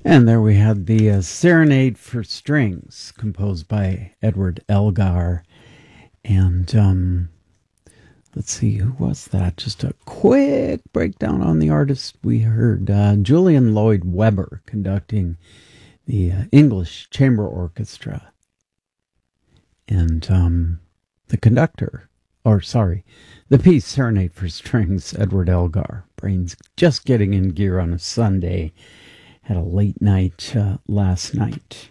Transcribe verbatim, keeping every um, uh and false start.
And there we had the uh, Serenade for Strings, composed by Edward Elgar. And um, let's see, who was that? Just a quick breakdown on the artist. We heard uh, Julian Lloyd Webber conducting the uh, English Chamber Orchestra. And um, the conductor, or sorry, the piece Serenade for Strings, Edward Elgar. Brain's just getting in gear on a Sunday. Had a late night uh, last night.